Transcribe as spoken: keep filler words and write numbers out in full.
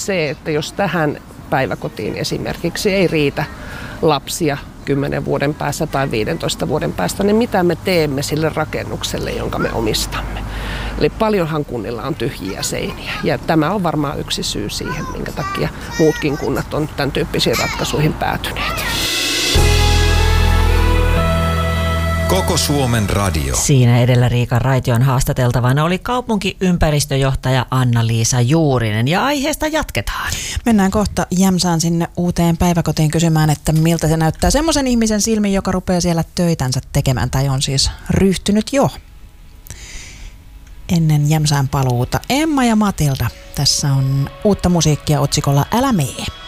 myös se, että jos tähän päiväkotiin esimerkiksi ei riitä lapsia kymmenen vuoden päästä tai viidentoista vuoden päästä, niin mitä me teemme sille rakennukselle, jonka me omistamme. Eli paljonhan kunnilla on tyhjiä seiniä, ja tämä on varmaan yksi syy siihen, minkä takia muutkin kunnat on tämän tyyppisiin ratkaisuihin päätyneet. Koko Suomen radio. Siinä edellä Riikan Raition haastateltavana oli kaupunkiympäristöjohtaja Anna-Liisa Juurinen, ja aiheesta jatketaan. Mennään kohta Jämsään sinne uuteen päiväkotiin kysymään, että miltä se näyttää semmoisen ihmisen silmin, joka rupeaa siellä töitänsä tekemään tai on siis ryhtynyt jo. Ennen Jämsään paluuta Emma ja Matilda. Tässä on uutta musiikkia otsikolla Älä mee.